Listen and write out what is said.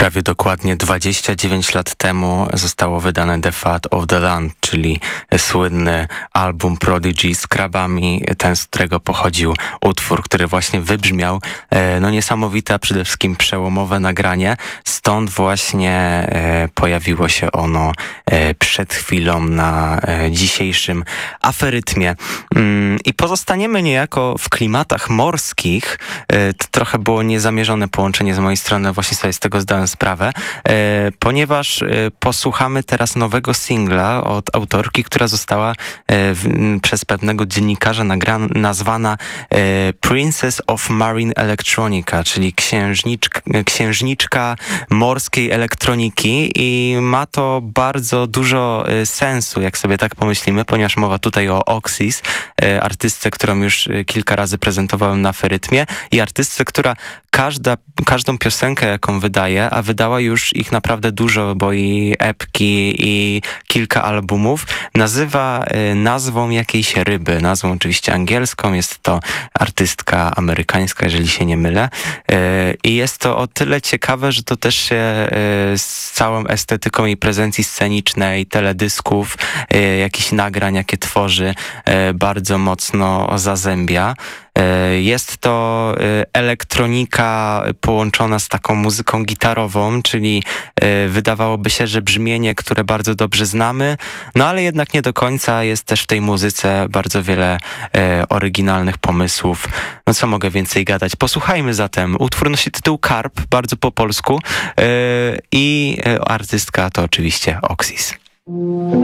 Prawie dokładnie 29 lat temu zostało wydane The Fat of the Land, czyli słynny album Prodigy z Krabami, ten, z którego pochodził utwór, który właśnie wybrzmiał. No niesamowite, a przede wszystkim przełomowe nagranie. Stąd właśnie pojawiło się ono przed chwilą na dzisiejszym aferytmie. I pozostaniemy niejako w klimatach morskich. To trochę było niezamierzone połączenie z mojej strony, właśnie sobie z tego zdałem sprawę, ponieważ posłuchamy teraz nowego singla od autorki, która została przez pewnego dziennikarza nazwana Princess of Marine Electronica, czyli księżniczka morskiej elektroniki, i ma to bardzo dużo sensu, jak sobie tak pomyślimy, ponieważ mowa tutaj o Oxys, artystce, którą już kilka razy prezentowałem na aferytmie, i artystce, która każdą piosenkę, jaką wydaje, a wydała już ich naprawdę dużo, bo i epki, i kilka albumów, nazywa nazwą jakiejś ryby. Nazwą oczywiście angielską, jest to artystka amerykańska, jeżeli się nie mylę. I jest to o tyle ciekawe, że to też się z całą estetyką jej prezencji scenicznej, teledysków, jakichś nagrań, jakie tworzy, bardzo mocno zazębia. Jest to elektronika połączona z taką muzyką gitarową, czyli wydawałoby się, że brzmienie, które bardzo dobrze znamy, no ale jednak nie do końca. Jest też w tej muzyce bardzo wiele oryginalnych pomysłów. No co mogę więcej gadać? Posłuchajmy zatem. Utwór nosi tytuł Carp, bardzo po polsku, i artystka to oczywiście Oxys.